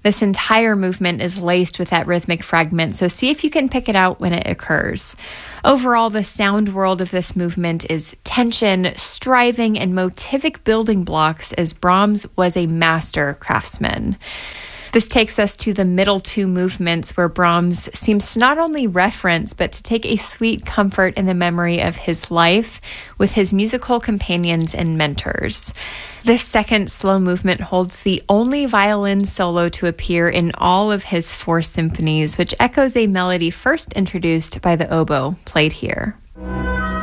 This entire movement is laced with that rhythmic fragment, so see if you can pick it out when it occurs. Overall, the sound world of this movement is tension, striving, and motivic building blocks, as Brahms was a master craftsman. This takes us to the middle two movements, where Brahms seems to not only reference, but to take a sweet comfort in the memory of his life with his musical companions and mentors. This second slow movement holds the only violin solo to appear in all of his 4 symphonies, which echoes a melody first introduced by the oboe, played here.